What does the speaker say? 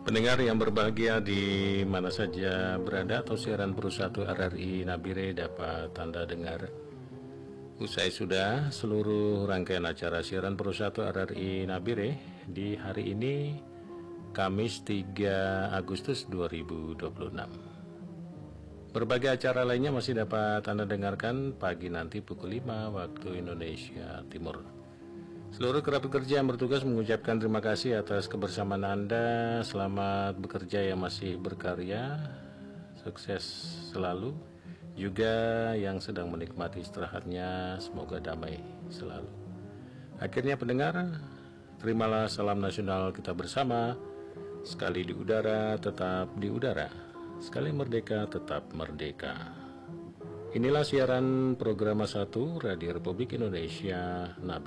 Pendengar yang berbahagia di mana saja berada, atau siaran Pro 1 RRI Nabire dapat Anda dengar. Usai sudah seluruh rangkaian acara siaran Pro 1 RRI Nabire di hari ini, Kamis 3 Agustus 2026. Berbagai acara lainnya masih dapat Anda dengarkan pagi nanti pukul 5 waktu Indonesia Timur. Seluruh kerabat kerja yang bertugas mengucapkan terima kasih atas kebersamaan Anda. Selamat bekerja yang masih berkarya, sukses selalu. Juga yang sedang menikmati istirahatnya, semoga damai selalu. Akhirnya pendengar, terimalah salam nasional kita bersama. Sekali di udara, tetap di udara. Sekali merdeka, tetap merdeka. Inilah siaran program 1 Radio Republik Indonesia Nabire.